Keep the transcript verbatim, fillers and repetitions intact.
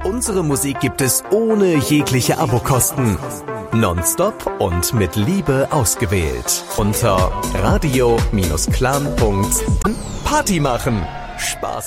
Unsere Musik gibt es ohne jegliche Abokosten. Nonstop und mit Liebe ausgewählt. Unter radio Bindestrich clan Punkt Party machen. Spaß.